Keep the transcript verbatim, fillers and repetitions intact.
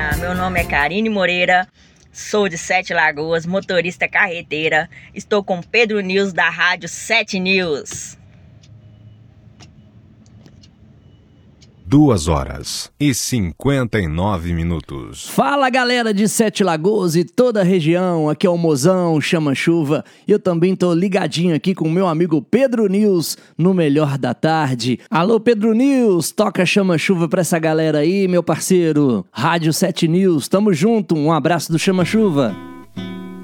Ah, meu nome é Karine Moreira, sou de Sete Lagoas, motorista carreteira. Estou com Pedro News da Rádio Sete News. Duas horas e cinquenta e nove minutos. Fala, galera de Sete Lagoas e toda a região, aqui é o Mozão, Chama-Chuva. E eu também tô ligadinho aqui com o meu amigo Pedro News no Melhor da Tarde. Alô, Pedro News, toca Chama-Chuva pra essa galera aí, meu parceiro. Rádio Sete News, tamo junto, um abraço do Chama-Chuva.